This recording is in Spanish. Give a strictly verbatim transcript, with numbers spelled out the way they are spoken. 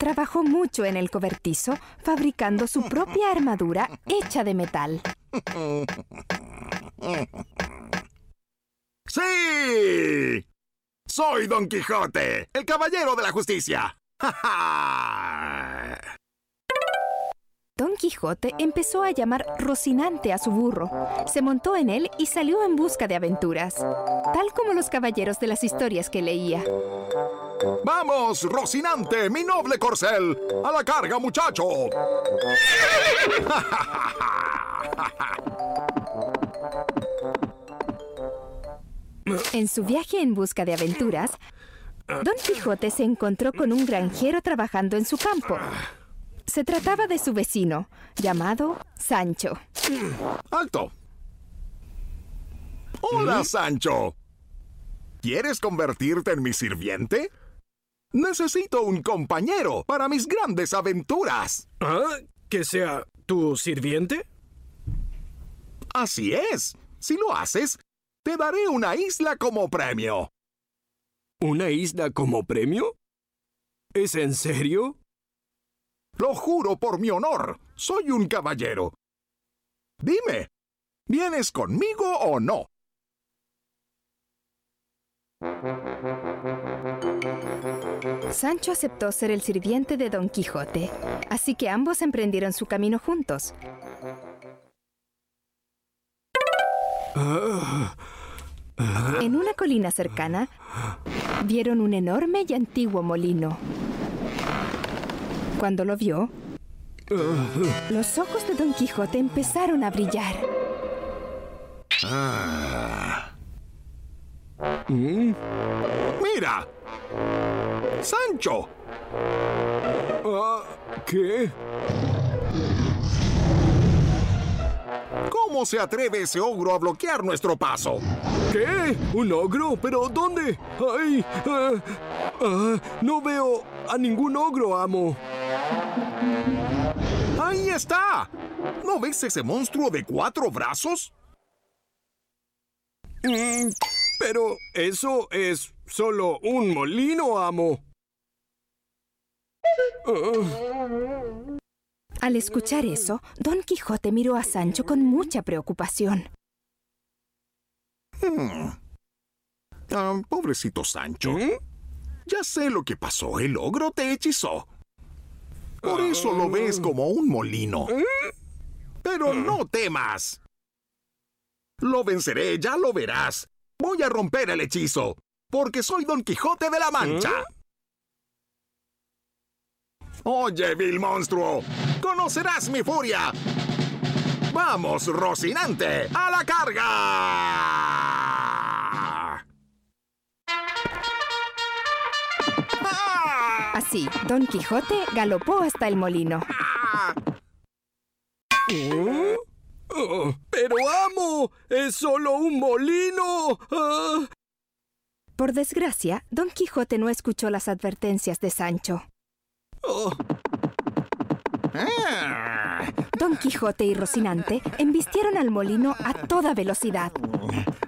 trabajó mucho en el cobertizo, fabricando su propia armadura hecha de metal. ¡Sí! ¡Soy Don Quijote, el caballero de la justicia! ¡Ja, ja! Don Quijote empezó a llamar Rocinante a su burro. Se montó en él y salió en busca de aventuras, tal como los caballeros de las historias que leía. ¡Vamos, Rocinante, mi noble corcel! ¡A la carga, muchacho! En su viaje en busca de aventuras, Don Quijote se encontró con un granjero trabajando en su campo. Se trataba de su vecino, llamado Sancho. ¡Alto! ¡Hola, Sancho! ¿Quieres convertirte en mi sirviente? Necesito un compañero para mis grandes aventuras. ¿Ah? ¿Que sea tu sirviente? Así es. Si lo haces, te daré una isla como premio. ¿Una isla como premio? ¿Es en serio? Lo juro por mi honor. Soy un caballero. Dime, ¿vienes conmigo o no? Sancho aceptó ser el sirviente de Don Quijote, así que ambos emprendieron su camino juntos. En una colina cercana, vieron un enorme y antiguo molino. Cuando lo vio, los ojos de Don Quijote empezaron a brillar. Ah. ¿Mm? ¡Mira! ¡Sancho! Ah, ¿qué? ¿Cómo se atreve ese ogro a bloquear nuestro paso? ¿Qué? ¿Un ogro? ¿Pero dónde? ¡Ay! Ah, ah, no veo a ningún ogro, amo. ¡Ahí está! ¿No ves ese monstruo de cuatro brazos? Mm, pero eso es solo un molino, amo. Uh. Al escuchar eso, Don Quijote miró a Sancho con mucha preocupación. Hmm. Ah, pobrecito Sancho. ¿Eh? Ya sé lo que pasó. El ogro te hechizó. Por eso lo ves como un molino. Pero no temas. Lo venceré, ya lo verás. Voy a romper el hechizo, porque soy Don Quijote de la Mancha. Oye, vil monstruo, conocerás mi furia. ¡Vamos, Rocinante! ¡A la carga! ¡Ah! Así, Don Quijote galopó hasta el molino. ¡Ah! ¿Eh? Oh, ¡pero amo! ¡Es solo un molino! ¡Ah! Por desgracia, Don Quijote no escuchó las advertencias de Sancho. Oh. ¡Ah! Don Quijote y Rocinante embistieron al molino a toda velocidad.